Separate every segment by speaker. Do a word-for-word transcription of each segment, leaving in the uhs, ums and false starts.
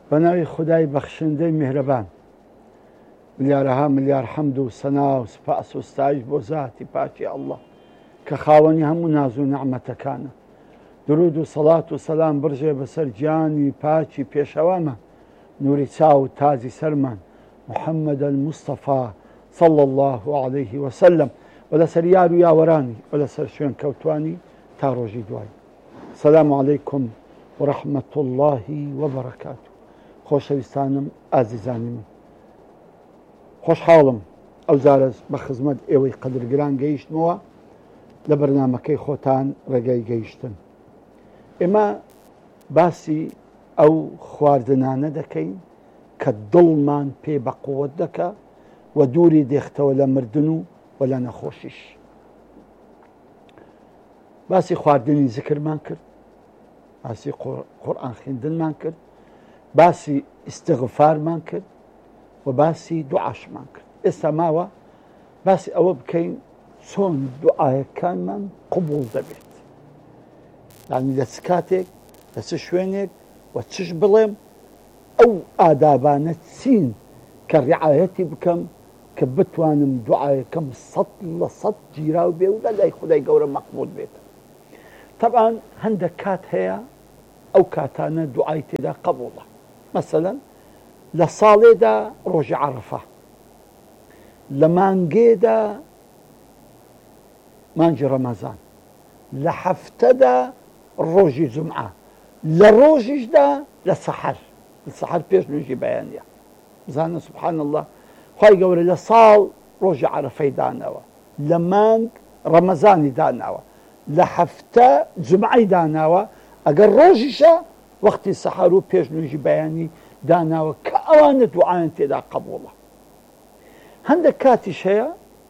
Speaker 1: بەناوی خودای بەخشندەی میهرەبان ملیارەها ملیار حەمد و سەنا و سوپاس و ستایش بۆ ذاتی پاکی ئەڵڵا کە خاوەنی هەموو ناز و نەعمەتەکانە. درود و سەڵات و سەلام بڕژێ بەسەر گیانی پاکی پێشەوامە نوری چاو و تازی سەرمان محەممەد الموستەفا صلى الله عليه وسلم و لەسەر یار و یاوەرانی و لەسەر شوێن کەوتوانی تا ڕۆژی دوای. سەلام عەلەیکم وڕەحمەت الله وبەرەکاتوه. خۆشەویستانم ئازیزانی من، خۆشحاڵم ئەو جارە بە خزمەت ئێوەی قەدرگران گەیشتمەوە لە بەرنامەکەی خۆتان ڕێگای گەیشتن. ئێمە باسی ئەو خواردنانە دەکەین کە دڵمان پێ بە قووەت دەکا و دووری دێختەوە لە مردن و و لە نەخۆشیش. باسی خواردنی زکرمان کرد، باسی قورئان خوێندنمان کرد، باسی ئیستیغفارمان کرد و باسی دوعاشمان کرد. ئێستا ماوە باسی ئەوە بکەین چۆن دوعاەکانمان قبوڵ دەبێت، یعنی لە چ کاتێک لە چ شوێنێک و چش بڵێم ئەو ئادابانە چین کە ڕعایەتی بکەم کە بتوانم دوعاەکەم سەد لە سەد گیراو بێ و لە لای خودای گەورە مەقبوڵ بێت. طبعاً هەندێک کات هەیە ئەو کاتانە دوعای تێدا قبوڵە. مەسەلەن لە ساڵێدا ڕۆژی عەرەفە، لە مانگێدا مانگی ڕەمەزان، لە هەفتەدا ڕۆژی جومعە، لە ڕۆژیشدا لە سەحەر لە سەحەر پێش نوێژی بەیانیە. بزانە سوبحان الله خوای گەورە لە ساڵ ڕۆژی عەرەفەی داناوە، لە مانگ ڕەمەزانی داناوە، لە هەفتە جومعەی داناوە، ئەگەر ڕۆژیشە وەختی سەحەر و پێش نوێژی بەیانی داناوە کە ئەوانە دوعایان تێدا قبوڵە. هەندێک کاتیش هەیە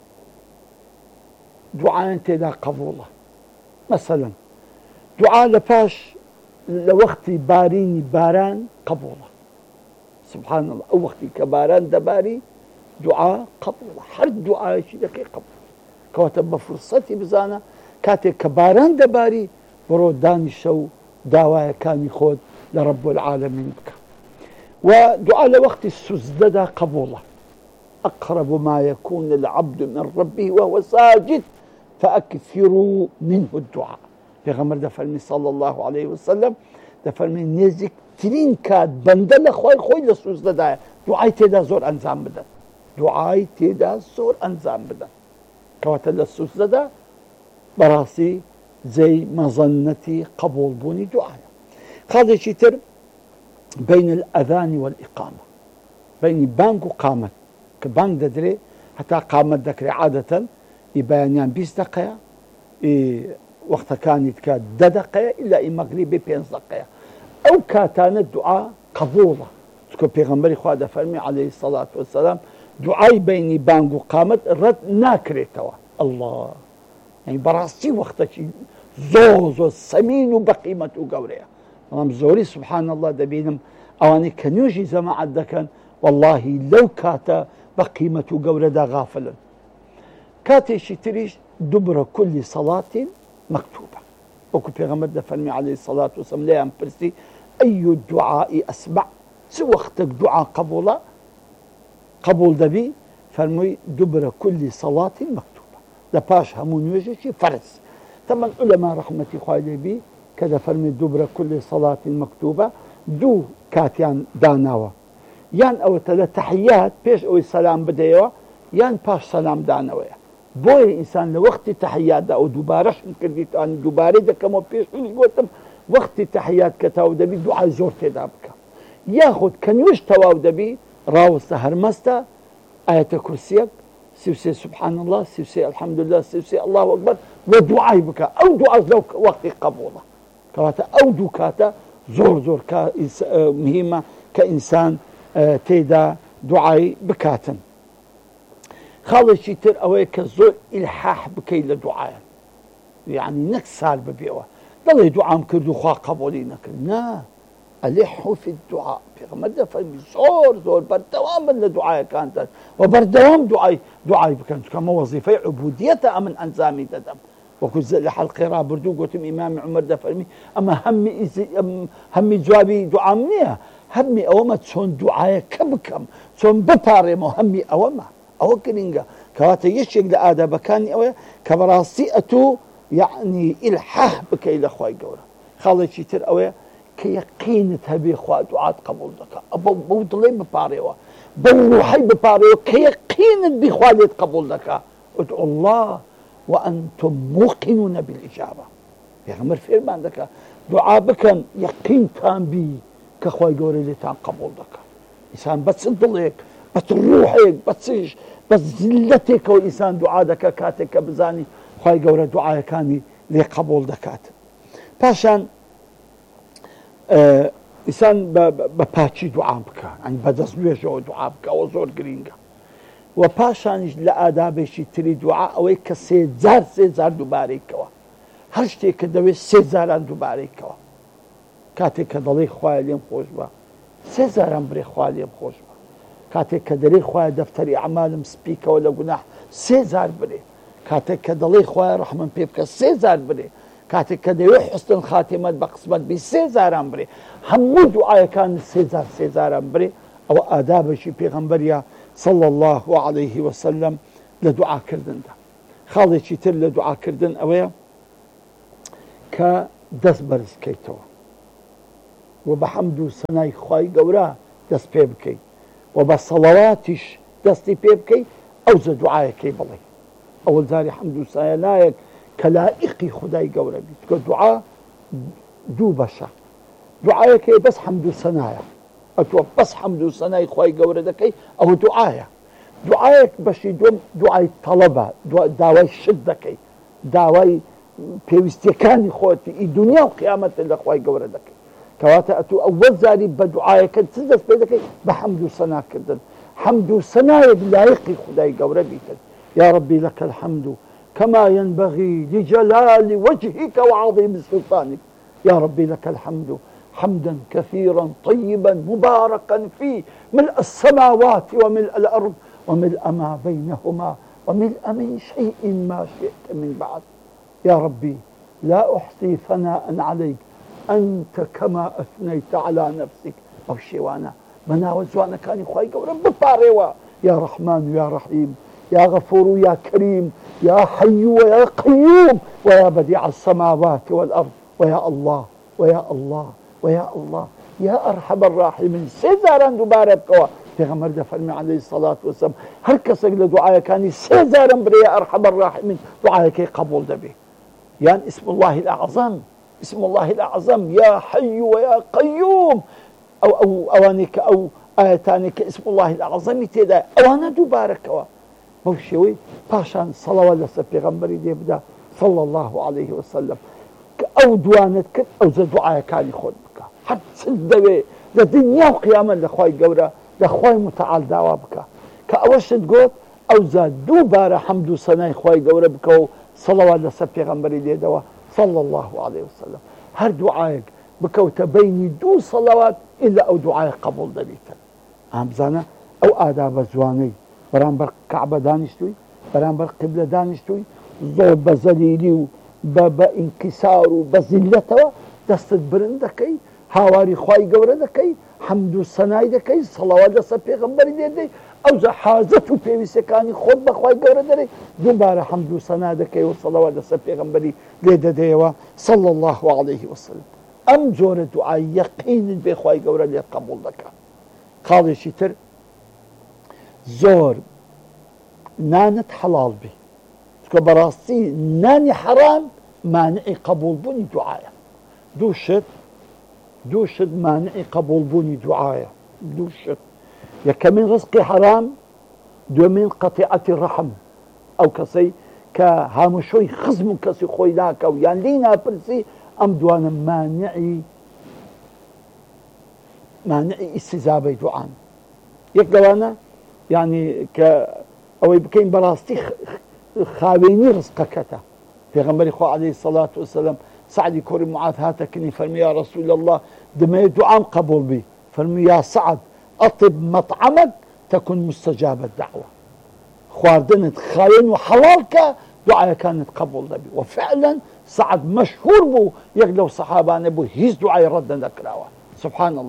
Speaker 1: دوعایان تێدا قبوڵە. مەسەلەن دوعا لە پاش لە وەختی بارینی باران قبوڵە. سبحان الله ئەو وەختی کە باران دەباری دوعا قبوڵە، هەر دوعایەکی دەکەی قبوڵ. کەواتە بە فرسەتی بزانە کاتێک کە باران دەباری بڕۆ دانیشە و داوایەکانی خۆت لە رب العالمین بکە. و دوعا لە وەختی سوزدەدا قبوڵە. أقرب ما يكون العبد من ربه وهو ساجد فأكثروا منه الدعاء. پێغەمبەر دەفەرمی صلى الله عليه وسلم دەفەرمی نێزیکترین کات بەندە لە خوای خۆی لە سوزدەدایە دوعای تێدا زۆر ئەنجام بدەن، دوعای تێدا زۆر ئەنجام بدەن. کەواتە لە سوزدەدا بەڕاستی جێی مەزەنەتی قبوڵبوونی دوعایە. خاڵێکی تر بین الأذان والإقامة، بینی بانگ و قامت کە بانگ دەدرێ هەتا قامت دەکرێ عادەتەن ئی بەیانیان بیست دقەیە، ئی وەختەکانی تکە دە دقەیە ئیلا ئی مەغریبی پێنج دقەیە. ئەو کاتانە دوعا قبوڵە، چونکە پێغەمبەری خوا دەفەرمی عەلەیهی سەڵات وەسەلام دوعای بینی بانگ و قامت ڕەت ناکرێتەوە. الله، یعنی بەڕاستی وەختێکی زۆر زۆر سەمین و بەقیمەت و گەورەیە. بەڵام زۆری سبحان الله دەبینم ئەوانەی کە نوێژی جەماعەت دەکەن واللهی لەو کاتە بە قیمەت و گەورەدا غافلن. کاتێکی تریش دوبرە کولی سەڵاتین مەکتوبە، وەکو پێغەمبەر دەفەرمی عەلەیهی سەڵات وەسەلام لێیان پرسی ئەی دوعائی ئەسمع، چ وەختێک دوعا قبوڵە قبوڵ دەبی؟ فەرمووی دوبرە کولی سەڵاتین مەکتوبە، لە پاش هەموو نوێژێکی فەرز. تەمەن عولەما ڕەحمەتی خوای لێبی کە دەفەرمی دوبرە کولی سەڵاتین مەکتوبە دوو کاتیان داناوە، یان ئەوەتە لە تەحیات پێش ئەوەی سەلام بدەیەوە یان پاش سەلام دانەوەیە. بۆیە ئینسان لە وەختی تەحیاتدا ئەو دووبارەشم کردیتوانی دووبارەی دەکەمەوە پێشوی گوتم وەختی تەحیات کە تاو دەبی دوعای زۆر تێدا بکە، یاخود کە نوێژ تەواو دەبی ڕاوەستە هەرمەستە ئایەتە کورسیەک سیوسێ سبحان الله سیوسێ الحەمدولله سیوسێ الله ئەکبەر و دوعای بکە. ئەو دوعاش لەو وەختی قبوڵە. کەواتە ئەو دوو کاتە زۆر زۆر مهمە کە ئینسان تێدا دوعای بکاتن. خاڵێکی تر ئەوەیە کە زۆر ئیلحاح بکەیت لە دوعایە، یعنی نەک سار ببێەوە دەڵێ دوعام کرد و خوا قبوڵی نەکرد. نا، ئەلحوا فی الدعاء. پێغەمبەر دەفەرمی زۆر زۆر بەردەوام بن لە دوعایەکانتان و بەردەوام دوعای دوعای بکەن، چونکە ئەمە وەزیفەی عوبودیەتە ئەمن ئەنجامی دەدەم. وەکو لە حەڵقەی ڕابردوو گوتم ئیمامی عومەر دەفەرمی ئەمە هەممی جوابی دوعام نییە، هەممی ئەوەمە چۆن دوعایەکە بکەم چۆن بپارێمەوە هەممی ئەوەمە ئەوە گرنگە کەواتە یەکێک لە ئادابەکانی ئەوەیە کە بەڕاستی ئەتوو یعنی ئیلحاح بکەی لە خوای گەورە. خاڵێکی تر ئەوەیە کە یەقینت هەبێ خوا دوعات قبول دەکات بەو دڵێ بپارێەوە بەو ڕوحەی بپارێەوە کە یەقینت بی خوا لێت قبول دەکات. ادعوا الله وأنتم موقنون بالإجابة. پێغەمبەر فێرمان دەکات دوعا بکەن یەقینتان بی کە خوای گەورە لێتان قبول دەکات. ئینسان بە چ دڵێک بە چ ڕوحێک بە چش بە زیلەتێکەوە ئینسان دوعا دەکات کاتێک کە بزانی خوای گەورە دوعایەکانی لێ قبول دەکات. پاشان ئینسان بە پاچی دوعا بکە ئەنی بەدەست نوێژەوە دوعا بکە ئەوە زۆر گرینگە. و پاشانیش لە ئادابێکی تری دوعا ئەوەی کە سێ جار سێ جار دووبارەیکەوە هەر شتێک کە دەوێت سێ جاران دووبارەیکەوە. کاتێک کە دەڵێ خوایە لێم خۆش بە سێ جاران برێ خوا لێم خۆش بە. کاتێک کە دەڵێ خوایە دەفتەری ئەعمالم سپیکەوە لە گوناح سێ جار برێ. کاتێک کە دەڵێ خوایە ڕەحمم پێ بکە سێ جار برێ. کاتێک کە دەوێت حوسن خاتیمەت بە قسمەت بی سێ جاران برێ. هەموو دوعایەکان سێ جار سێ جاران برێ. ئەوە ئادابێکی پێغەمبەریە صلى الله عليه وسلم لە دوعاکردندا. خاڵێکی تر لە دوعاکردن ئەوەیە کە دەست بەرز بکەیتەوە و بە حەمد و سەنای خوای گەورە دەست پێ بکەیت و بە سەڵەواتیش دەستی پێ بکەیت ئەو زە دوعایەکەی بڵێ. ئەوەل جاری حەمد و سایە نایەک کە لائقی خودای گەورە بیت کە دوعا دوو بەشە. دوعایەکەی بەس حەمد و سەنایە ئەتوە بەس حەمد و سەنای خوای گەورە دەکەی ئەوە دوعایە. دوعایەک بەشی دوم دوعای تەڵەبە داوای شت دەکەی داوای پێویستیەکانی خۆتی ئی دنیا و قیامەتە لە خوای گەورە دەکەی. کەواتە ئەتوو ئەوەل جاری بە دوعایەکە چ دەست پێ دەکەی بە حەمد و سەناکردن. حەمد و سەنایەک لایقی خودای گەورە بیتن. يا ربي لك الحمد كما ينبغي لجلال وجهك وعظيم سلطانك. يا ربي لك الحمد حمدا كثيرا طيبا مباركا فيه ملء السماوات وملء الأرض وملء ما بينهما وملء من شيء ما شئت من بعد. يا ربي لا أحصي ثناء عليك أنت كما أثنيت على نفسك. أو شيوانا منا وزوانا كان يخوي قورا بباريوا. يا رحمن يا رحيم يا غفور يا كريم يا حي ويا قيوم ويا بديع السماوات والأرض ويا الله ويا الله ويا الله يا أرحم الراحمين. سيزاران دوباره بكوا پیغمبر ده فرمی عليه الصلاة والسلام هر کەسێک لە دوعایەکانی سێزارم برێ يا أرحم الراحمين دوعایەکەی قبول دەبێ. یان اسم الله الأعظم اسم الله الأعظم يا حي ويا قيوم أو أو أواني كأو آياتاني كاسم الله الأعظم تيدا أوانا دوباره كوا بەو شێوەی پاشان سەڵەوات لەسەر پێغەمبەری دێ بدا صلى الله عليه وسلم کە ئەو دوانت کرد ئەو زە دوعایەکانی خۆت بکە هەر چت دەوێ لە دنیا و قیامەت لە خوای گەورە لە خوای متعال داوا بکە کە ئەوەشت گوت ئەو زە دووبارە حەمد و سەنای خوای گەورە بکە و سەڵەوات لەسەر پێغەمبەری دێدەوە صلى الله عليه وسلم. هەر دوعایەک بکەوتە بەینی دوو سەڵەوات ئیلا ئەو دوعایە قبول دەبێتن. ئامزانە ئەو ئادابە جوانەی بەرامبەر کەعبە دانیشتووی بەرامبەر قیبلە دانیشتووی زۆر بە زەلیلی و بە ئینکیسار و بە زیلەتەوە دەستت برن دەکەی هاواری خوای گەورە دەکەی حەمد و سەنای دەکەی سەڵەوات لەسەر پێغەمبەری دێدەی ئەو زە حاجەت و پێویستەکانی خۆت بە خوای گەورە دەرێ دووبارە حەمد و سەنا دەکەی و سەڵەوات لەسەر پێغەمبەری لێ دەدەیەوە صلى الله عليه وسلم. ئەم جۆرە دوعای یەقینت بێ خوای گەورە لێ قبول دەکات. خاڵێکی تر زۆر نانت حەڵاڵ بێ چکە بەڕاستی نانی حەرام مانعی قبولبوونی دوعایە. دوو شت دوو شت مانعی قبولبوونی دوعایە. دوو شت یەکەمین ڕزقی حەرام دوێمین قەتیعەتی ڕەحم ئەو کەسەی کە هاموشۆی خزم و کەسی خۆی ناکە و یان لی ناپرسی ئەم دوانە مانعی مانعی ئیستیجابەی دوعان. یەک لەوانە يعني کە ئەوەی بکەین بەڕاستی خاوێنی ڕزقەکەتە. پێغەمبەری خوا عليه الصلاة والسلام سعدی کوڕی معاذ هاتەکنی فەرمی یا رسول الله دەمەوێت دوعام قبول بی فەرمی یا سعد ئەطب مەطعەمەک تەکون مستەجاب الدعوة. خواردنت خاوێن و حەڵاڵ کە دوعایەکانت قبول دەبی. وفعلا سعد مەشهور بوو یەک لەو سەحابانە بوو هیچ دوعای ڕەت نەکراوە. سبحان الله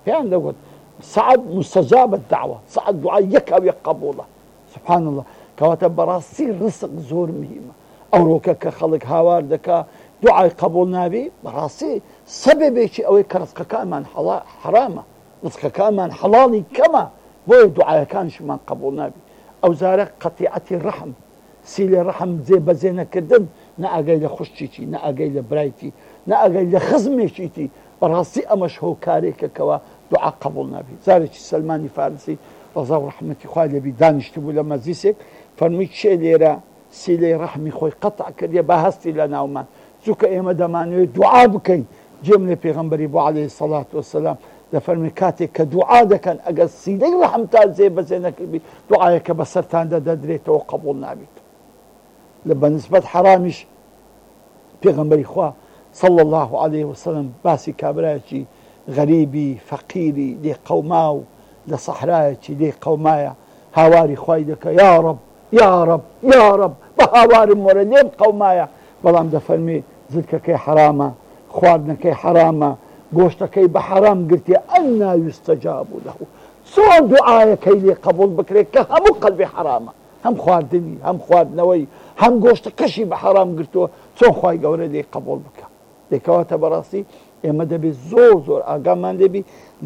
Speaker 1: پێیان دەگوت سعد مستجاب الدعوة، سعد دوعای یەک ئەو یەک قبوڵە. سبحان الله. کەواتە بەڕاستی ڕزق زۆر مهمە. ئەوڕۆکە کە خەڵک هاوار دەکا دوعای قبوڵ نابی، بەڕاستی سەبەبێکی ئەوەی کە ڕزقەکانمان حرامە، ڕزقەکانمان حەڵاڵی کەمە، بۆیە دوعایەکانشمان قبوڵ نابی. ئەو زارە قەتیعەتی ڕەحم، سیلێ ڕەحم جێبەجێ نەکردن، نە ئاگای لە خوشتیی، نە ئاگای لە برایتی، نە ئاگای لە خزمێکیتی، بەڕاستی ئەمەش هۆکارێکەکەوە دوعا قبوڵ نابی. زارێکی سەلمانی فارسی ڕەزا و ڕەحمەتی خوای لێبی دانیشت بوو لە مەجلیسێک، فەرمووی چێ لێرە سیلەی ڕەحمی خۆی قەتع کردێ بە هەستی لە ناومان، چونکە ئێمە دەمانوێت دوعا بکەین. جێم لێ پێغەمبەری بۆ عەلەیهی سەڵات وەسەلام دەفەرمێ کاتێک کە دوعا دەکەن ئەگەر سیلەی ڕەحمتان جێبەجێ نەکردبی، دوعایەکە بەسەرتاندا دەدرێتەوە قبوڵ نابێت. لە بەنسبەت حەرامیش پێغەمبەری خوا صلى الله عليه وسلم باسی کابرایەکی غەریبی فەقیری لێ قەوما و لە سەحرایەکی لێ قەومایە هاواری خوای دەکە، یا ڕەب یا ڕەب یا ڕەب بە هاوارم وەرە لێم قەومایە، بەڵام دەفەرمێ زلکەکەی حرامە، خواردنەکەی حرامە، گۆشتەکەی بە حرام گرتێ، ئەنا یوستەجاب لەه. چۆن دوعایەکەی لێ قبوڵ بکرێت کە هەموو قەلبی حرامە، هەم خواردنی هەم خواردنەوەی هەم گۆشتەکەشی بە حرام گرتووە، چۆن خوای گەورە لێ قبوڵ بکە؟ دەکەواتە بەڕاستی ئێمە دەبێت زۆر زۆر ئاگامان لێبی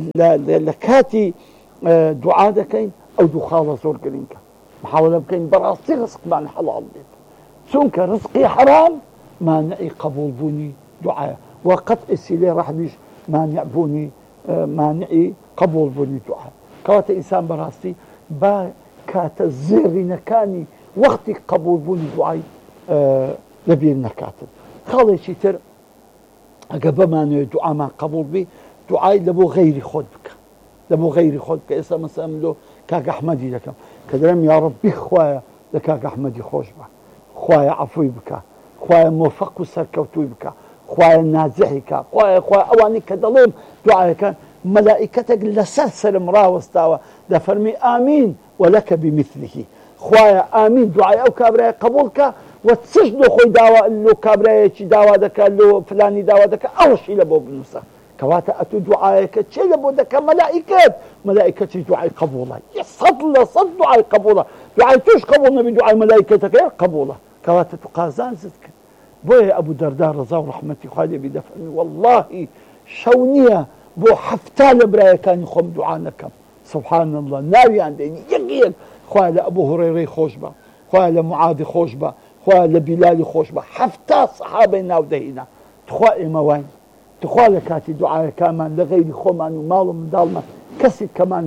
Speaker 1: لە کاتی دوعا دەکەین ئەو دوو خاڵە زۆر گرنگە، محاولە بکەین بەڕاستی ڕزقمان حەڵاڵ بێت، چونکە ڕزقی حرام مانعی قبوڵ بوونی دوعایە، و قەتعی سیلەی ڕەحمیش مانع بوونی مانعی قبوڵ بوونی دوعایە. کەواتە ئینسان بەڕاستی با کاتە زێڕینەکانی وەختی قبوڵ بوونی دوعای لەبیر نەکاتن. خاڵێکی تر ئەگە بمانوێت دوعامان قبوڵ بی، دوعای لە بۆ غەیری خۆت بکە، لە بۆ غەیری خۆت بکە. ئێستا مەسەلەن لۆ کاک ئەحمەدی دەکەم کە دەڵێم یا ڕەبی خوایە لە کاک ئەحمەدی خۆش بە، خوایە عەفوی بکە، خوایە مۆفەق و سەرکەوتووی بکە، خوایە ناجحی کە، خوایە خوایە ئەوانی کە دەڵێم دوعایەکان مەلائیکەتێک لەسەر سرم ڕاوەستاوە دەفەرمی ئامین وەلەکە بمیثلیه، خوایە ئامین دوعای ئەو کابرایە قبوڵ کە و چش لۆ خۆی داوا لۆ کابرایەکی داوا دەکات لۆ فلانی داوا دەکات ئەوشی لە بۆ بنووسە. کەواتە ئەتو دوعایەکە چێ لە بۆ دەکە؟ مەلائیکەت مەلائیکەتی دوعای قبوڵە، سەد لە سەد دوعای قبوڵە، دوعای توش قبوڵ نەبی دوعای مەلائیکەتەکە قبوڵە. کەواتە تو قازان زت کرد. بۆیە ئەبوو دەردا ڕەزا و ڕەحمەتی خوای لێبی دەفەرمی وەڵڵاهی شەو نییە بۆ حەفتا لە برایەکانی خۆم دوعا نەکەم. سبحان الله ناویان دێنی یەک یەک، خوای لە ئەبوو هورەیرەی خۆش بە، خوای لە معادی خۆش بە، خوای لە بیلالی خۆش بە، حەفتا سەحابەی ناو دەهێنا. تخوا ئێمە وین، تخوا لە کاتی دوعایەکانمان لە غەیری خۆمان و ماڵ و منداڵمان کەسی کەمان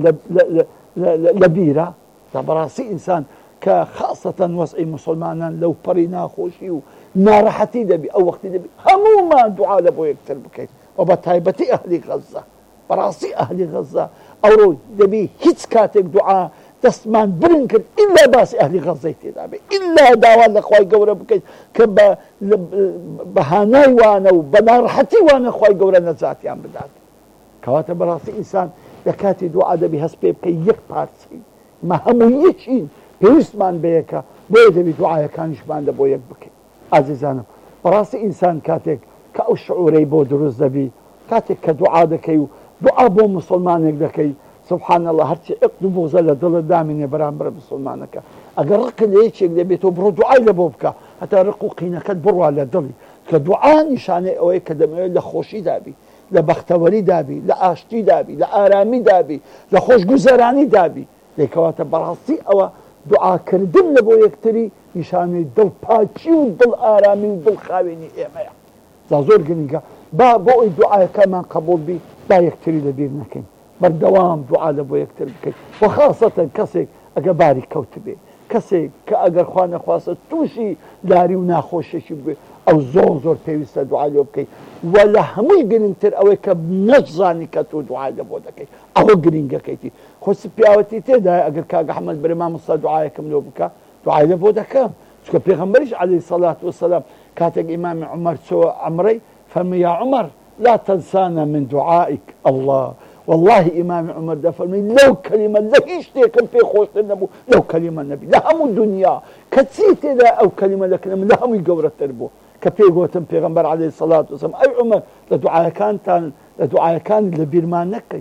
Speaker 1: لە بیرە. بەڕاستی ئینسان کە خاصەتەن وەزعی موسڵمانان لەو پەڕی ناخۆشی و ناڕەحەتی دەبی، ئەو وەختی دەبی هەموومان دوعا لە بۆ یەکتر بکەین، و بە تایبەتی ئەهلی غەزە. بەڕاستی ئەهلی غەزە ئەوڕۆ دەبی هیچ کاتێک دوعا دەستمان برن کرد ئیلا باسی ئەهلی غەزەی تێدا بێ، ئیلا داوا لە خوای گەورە بکەیت کە بە بەهانای وانە و بە ناڕەحەتی وانە خوای گەورە نەجاتیان بدات. کەواتە بەڕاستی ئینسان لە کاتی دوعا دەبی هەست پێ بکەی یەک پارچەی مە هەموو یەکین پێویستمان بەیەکە، بۆیە دەبی دوعایەکانیشمان لە بۆ یەک بکەین. ئازیزانم بەڕاستی ئینسان کاتێک کە ئەو شعورەی بۆ دروست دەبی، کاتێک کە دوعا دەکەی و دوعا بۆ موسڵمانێک دەکەی، سبحان الله هەرچی عقد و بغزە لە دڵت دامێنێ بەرامبەر مسلمانەکە، ئەگەر ڕقت لە یەکێک دەبێتەوە بڕۆ دوعای لە بۆ بکە، هەتا ڕق و قینەکەت بڕوا لە دڵی، کە دوعا نیشانەی ئەوەیە کە دەمەوێت لە خۆشی دابی، لە بەختەوەری دابی، لە ئاشتی دابی، لە ئارامی دابی، لە خۆشگوزەرانی دابی. دەیکەواتە بەڕاستی ئەوە دوعاکردن لە بۆ یەکتری نیشانەی دڵپاچی و دڵ ئارامی و دڵ خاوێنی ئێمەیە. زۆر گرنگە با بۆ ئەوی دوعایەکەمان قبوڵ بی با یەکتری لەبیر نەکەین، بەردەوام دوعا لە بۆ یەکتر بکەیت. و خاصەتەن کەسێک ئەگە باری کەوت بێ، کەسێک کە ئەگەر خوا نەخواستە تووشی لاری و ناخۆشێکی بێ، ئەو زۆر زۆر پێویستە دوعا لێ بکەیت. و لە هەمووی گرنگتر ئەوەی کە نەشزانی کە تۆ دوعا لە بۆ دەکەیت، ئەوە گرنگەکەیتی. خۆ پیاوەتی تێدایە ئەگەر کاک ئەحمەد بەرێ مامۆستا دوعایەکەم لێ بکە، دوعای لە بۆ دەکەم، چونکە پێغەمبەریش عەلەیهی سەڵات وەسەلام کاتێک ئیمامی عومەر چۆوە عەمرەی فەرمووی یا عومەر لا تنسانا من دعائك. الله والله إمام عمر دفرمي لو كلمة لا يشتيكم في خوش النبو لو كلمة النبي لا هم الدنيا كتسيت لا أو كلمة لكن لا هم يقور التربو كفي قوتم پیغمبر عليه الصلاة والسلام أي عمر لدعاء كان تان لدعاء كان لبيرمان نكي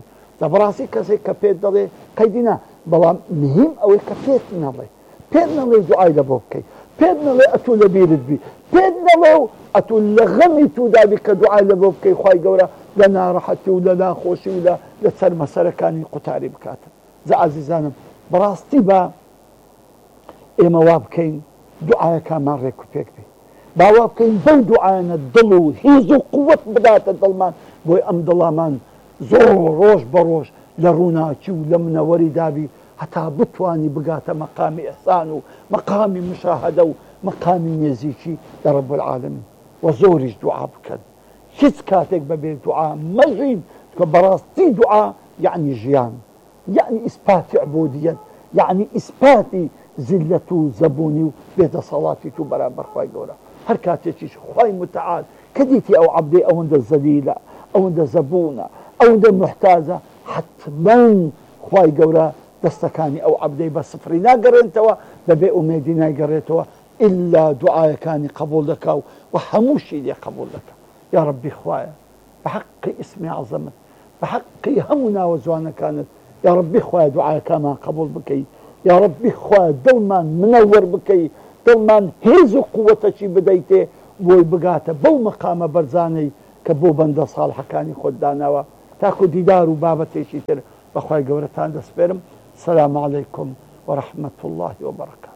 Speaker 1: دەبڕاستی کەسێک کە پێت دەڵێ قەیدینا بەڵام مهم ئەوەی کە پێت نەڵێ پێت نەڵێ دوعای لە بۆ بکەیت پێت نەڵێ ئەتوو لە بیرت بی پێت نەڵێ و ئەتوو لە غەمی توودابی کە دوعای لە بۆ بکەی خوای گەورە لە ناڕەحەتی و لە ناخۆشی و لە لە سەرمەسەرەکانی قوتاری بکاتن. جا عەزیزانم بەڕاستی بە ئێمە وا بکەین دوعایەکانمان ڕێک و پێک بێ باوا بکەین بەو دوعایانە دڵ و هیز و قووەت بداتە دڵمان بۆی ئەم دڵامان زۆر ڕۆژ بە ڕۆژ لە ڕووناکی و لە منەوەری دابی هەتا بتوانی بگاتە مەقامی ئەحسان و مەقامی مشاهدە و مەقامی نێزیکی لە ڕەب العالەمین و زۆریش دوعا بکەن. هیچ کاتێک بەبێ دوعا مەژین کە بەڕاستی دوعا یعنی ژیان یعنی ئیسپاتی عبودیەت یعنی ئیسپاتی زلەت و زەبوونی و بێدەسەڵاتی تو بەرامبەر خوای گەورە. هەر کاتێکیش خوای متعال کە دیتی ئەو عەبدێ ئەوەندە زەلیلە ئەوەندە زەبوونە ئەوەندە محتاجە حتمەن خوای گەورە دەستەکانی ئەو عەبدەی بە سفری ناگەڕێنتەوە بەبێ ئومێدی نایگەڕێتەوە ئیلا دوعایەکانی قبول دەکا و هەمووشی لێ قبول دەکا. یا ڕەبی خوایە بە حەقی ئیسمی عەزەمت بە حەقی هەموو ناوە جوانەکانت یا ڕەبی خوایە دوعایەکانمان قبول بکەی یا ڕەبی خوایە دڵمان منەوەر بکەی دڵمان هێز و قووەتەکی بدەیتێ بۆی بگاتە بەو مەقامە بەرزانەی کە بۆ بەندە ساڵحەکانی خۆت داناوە. تاکو دیدار و بابەتێکی تر بەخوای گەورەتان دەسپێرم. سەلام عەلەیکم وەرەحمەتوڵڵاهی وبەرەکاتوه.